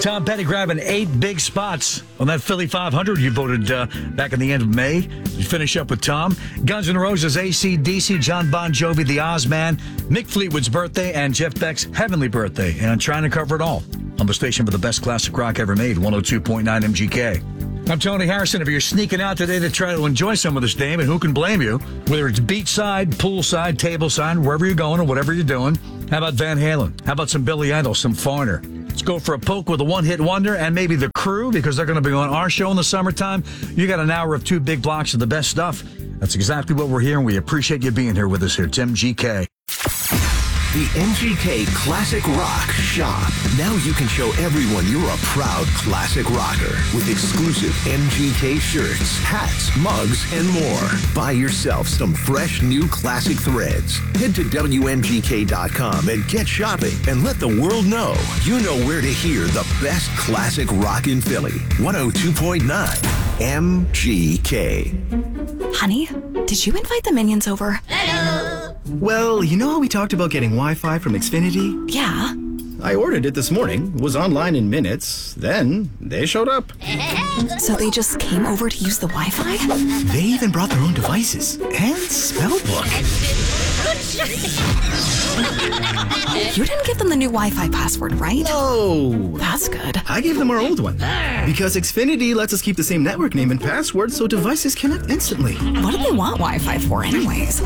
Tom Petty grabbing 8 big spots on that Philly 500 you voted back in the end of May. You finish up with Tom. Guns N' Roses, AC/DC, John Bon Jovi, The Ozman, Mick Fleetwood's birthday, and Jeff Beck's heavenly birthday. And trying to cover it all on the station for the best classic rock ever made, 102.9 MGK. I'm Tony Harrison. If you're sneaking out today to try to enjoy some of this game, and who can blame you, whether it's beachside, poolside, tableside, wherever you're going or whatever you're doing, how about Van Halen? How about some Billy Idol, some Foreigner? Let's go for a poke with a one-hit wonder and maybe the Crew, because they're going to be on our show in the summertime. You got an hour of 2 big blocks of the best stuff. That's exactly what we're here, and we appreciate you being here with us here. It's MGK. The MGK Classic Rock Shop. Now you can show everyone you're a proud classic rocker with exclusive MGK shirts, hats, mugs, and more. Buy yourself some fresh new classic threads. Head to WMGK.com and get shopping and let the world know you know where to hear the best classic rock in Philly. 102.9 MGK. Honey, did you invite the minions over? Hello. Well, you know how we talked about getting Wi-Fi from Xfinity? Yeah. I ordered it this morning, was online in minutes, then they showed up. So they just came over to use the Wi-Fi? They even brought their own devices and spell book. You didn't give them the new Wi-Fi password, right? No. That's good. I gave them our old one. Because Xfinity lets us keep the same network name and password so devices connect instantly. What do they want Wi-Fi for anyways?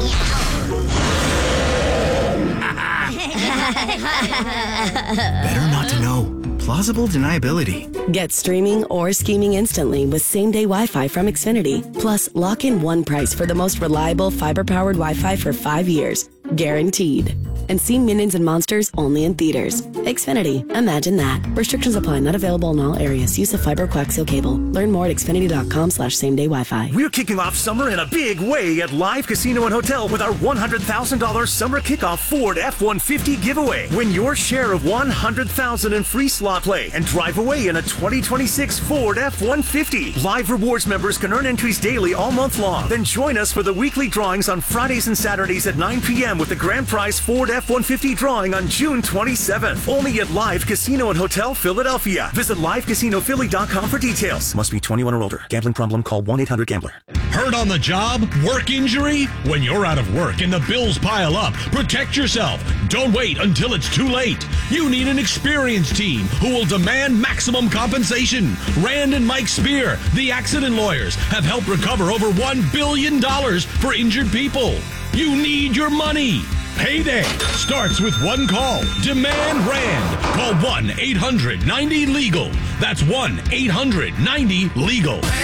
Better not to know. Plausible deniability. Get streaming or scheming instantly with same-day Wi-Fi from Xfinity. Plus, lock in one price for the most reliable fiber-powered Wi-Fi for 5 years. Guaranteed. And see Minions and Monsters only in theaters. Xfinity. Imagine that. Restrictions apply. Not available in all areas. Use of fiber coaxial cable. Learn more at xfinity.com/same-day Wi-Fi. We're kicking off summer in a big way at Live Casino and Hotel with our $100,000 summer kickoff Ford F-150 giveaway. Win your share of $100,000 in free slot play and drive away in a 2026 Ford F-150. Live Rewards members can earn entries daily all month long. Then join us for the weekly drawings on Fridays and Saturdays at 9 p.m. with the grand prize Ford F-150 drawing on June 27th. Only at Live Casino and Hotel Philadelphia. Visit LiveCasinoPhilly.com for details. Must be 21 or older. Gambling problem? Call 1-800-GAMBLER. Hurt on the job? Work injury? When you're out of work and the bills pile up, protect yourself. Don't wait until it's too late. You need an experienced team who will demand maximum compensation. Rand and Mike Spear, the accident lawyers, have helped recover over $1 billion for injured people. You need your money. Payday starts with one call. Demand Rand. Call 1-800-90-LEGAL. That's 1-800-90-LEGAL.